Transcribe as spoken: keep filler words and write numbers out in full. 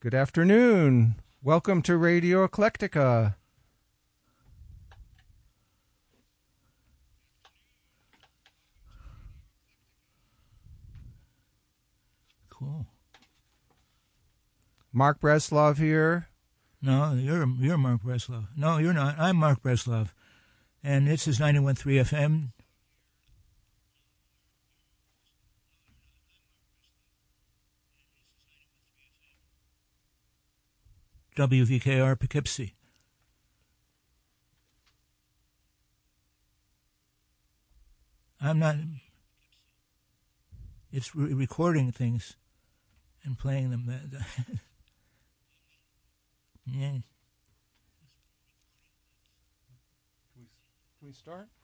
Good afternoon. Welcome to Radio Eclectica. Cool. Mark Breslov here. No, you're you're Mark Breslov. No, you're not. I'm Mark Breslov. And this is ninety-one point three F M. W V K R Poughkeepsie. I'm not... It's re- recording things and playing them. Yeah. Can we start?